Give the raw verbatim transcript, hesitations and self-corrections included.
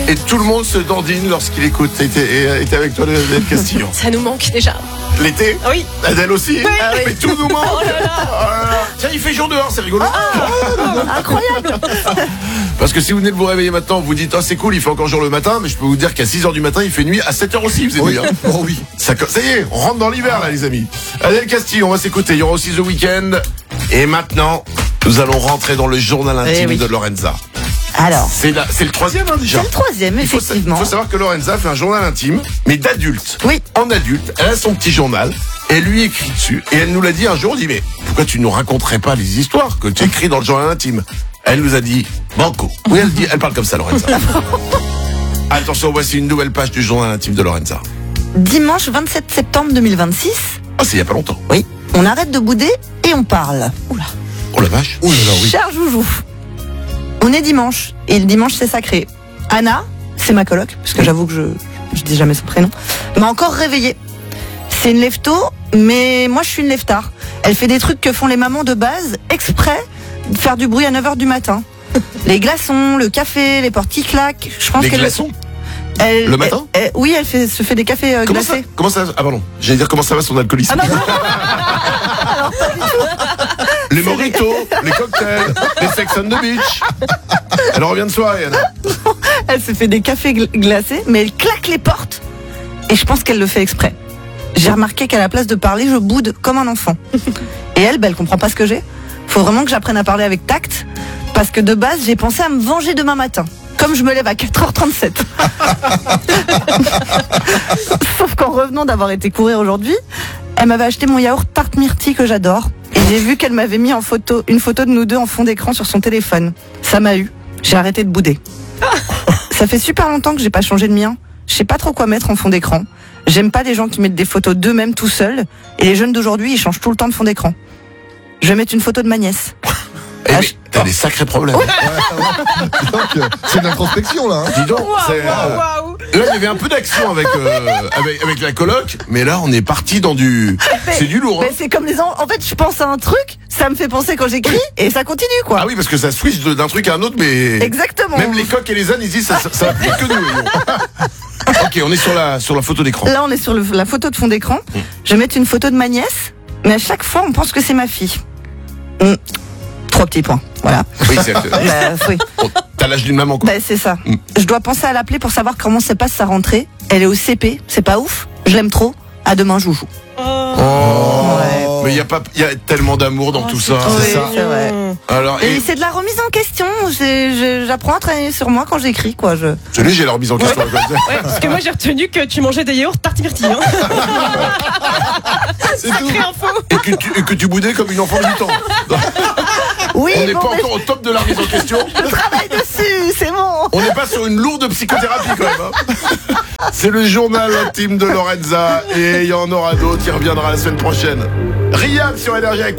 Et tout le monde se dandine lorsqu'il écoute. Était, était avec toi, Adèle Castillo. Ça nous manque déjà. L'été? Oui. Adèle aussi? Oui. Ah, mais tout nous manque. Oh là là. Oh là là. Tiens, il fait jour dehors, c'est rigolo. Ah, incroyable. Parce que si vous venez de vous réveiller maintenant, vous dites, oh c'est cool, il fait encore jour le matin, mais je peux vous dire qu'à six heures du matin, il fait nuit, à sept heures aussi, vous avez Oui. nuit. Hein. Oh oui. Ça, ça y est, on rentre dans l'hiver là, les amis. Adèle Castillo, on va s'écouter. Il y aura aussi The Weeknd. Et maintenant, nous allons rentrer dans le journal intime Eh oui. de Lorenza. Alors, C'est la- c'est le troisième, hein, déjà. c'est le troisième, Il faut, sa- effectivement. il faut savoir que Lorenza fait un journal intime, mais d'adulte. Oui. En adulte, elle a son petit journal, elle lui écrit dessus, et elle nous l'a dit un jour, on dit, mais pourquoi tu nous raconterais pas les histoires que tu écris dans le journal intime? Elle nous a dit, banco. Oui, elle dit, elle parle comme ça, Lorenza. Attention, voici une nouvelle page du journal intime de Lorenza. Dimanche vingt-sept septembre deux mille vingt-six. Ah, c'est il y a pas longtemps. Oui. On arrête de bouder et on parle. Oula. Oh la vache. Oh là là, oui. Cher Joujou, on est dimanche et le dimanche c'est sacré. Anna, c'est ma coloc, parce que j'avoue que je je dis jamais son prénom, m'a encore réveillée. C'est une lève-tôt, mais moi je suis une lève-tard. Elle fait des trucs que font les mamans de base exprès de faire du bruit à neuf heures du matin. Les glaçons, le café, les portes qui claquent. Je pense Les qu'elle glaçons? elle- Le matin elle- elle- Oui, elle fait, se fait des cafés euh, Comment ça, glacés. comment ça Ah pardon, j'allais dire comment ça va son alcoolisme. Ah non, non. Alors, pas du tout. Les mojitos, les cocktails, les sex on the beach. Elle revient de soirée, Anna. Elle se fait des cafés gl- glacés, mais elle claque les portes. Et je pense qu'elle le fait exprès. J'ai remarqué qu'à la place de parler, je boude comme un enfant. Et elle, bah, elle comprend pas ce que j'ai. Faut vraiment que j'apprenne à parler avec tact, parce que de base, j'ai pensé à me venger demain matin. Comme je me lève à quatre heures trente-sept. Sauf qu'en revenant d'avoir été courir aujourd'hui, elle m'avait acheté mon yaourt tarte myrtille que j'adore. Et j'ai vu qu'elle m'avait mis en photo, une photo de nous deux en fond d'écran sur son téléphone. Ça m'a eu. J'ai arrêté de bouder. Ça fait super longtemps que j'ai pas changé de mien. Je sais pas trop quoi mettre en fond d'écran. J'aime pas les gens qui mettent des photos d'eux-mêmes tout seuls. Et les jeunes d'aujourd'hui, ils changent tout le temps de fond d'écran. Je vais mettre une photo de ma nièce. Eh, Ah, mais je- t'as des sacrés problèmes. Donc, euh, c'est de l'introspection là. Hein. Dis donc, c'est, euh, Waouh, waouh. là il y avait un peu d'action avec, euh, avec avec la coloc, mais là on est parti dans du, c'est du lourd. Hein. Mais c'est comme les en... en fait, je pense à un truc, ça me fait penser quand j'écris, et ça continue, quoi. Ah oui, parce que ça switch de- d'un truc à un autre, mais Exactement. même les coqs et les ânes ils disent ça, ça, ça va plus vite que nous. voyons. Ok, on est sur la sur la photo d'écran. Là, on est sur le- la photo de fond d'écran. Je vais mettre une photo de ma nièce, mais à chaque fois, on pense que c'est ma fille. Hum. Trois petits points. Voilà. Oui, c'est, Bah, oui. oh, t'as l'âge d'une maman quoi. Bah, c'est ça. Mm. Je dois penser à l'appeler pour savoir comment se passe sa rentrée. Elle est au C P, c'est pas ouf. Je l'aime trop. À demain, Joujou. Oh. Ouais. Mais il y a pas, il y a tellement d'amour dans tout ça. Oui, ça. c'est vrai. Alors, Et et, c'est de la remise en question. J'ai- je- J'apprends à travailler sur moi quand j'écris, quoi. Je... celui j'ai la remise en question. Ouais, parce que moi j'ai retenu que tu mangeais des yaourts tarte myrtille. Hein. C'est tout. Sacrée info. Et que tu, et que tu boudais comme une enfant de huit ans. Oui, On n'est bon, pas mais encore au top de la remise en question. je travaille dessus, c'est bon. On n'est pas sur une lourde psychothérapie quand même. Hein. C'est le journal intime de Lorenza et il y en aura d'autres. Il reviendra la semaine prochaine. Riyad sur Énergie avec